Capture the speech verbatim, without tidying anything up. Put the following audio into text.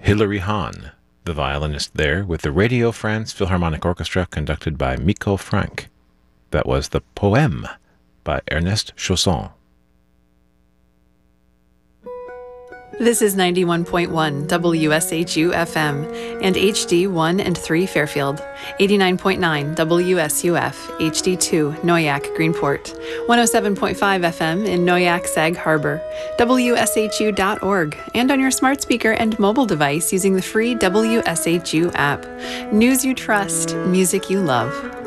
Hilary Hahn, the violinist there, with the Radio France Philharmonic Orchestra conducted by Miko Frank. That was the Poème by Ernest Chausson. This is ninety-one point one W S H U F M and H D one and three Fairfield, eighty-nine point nine W S U F, H D two Noyak Greenport, one oh seven point five F M in Noyak Sag Harbor, W S H U dot org, and on your smart speaker and mobile device using the free W S H U app. News you trust, music you love.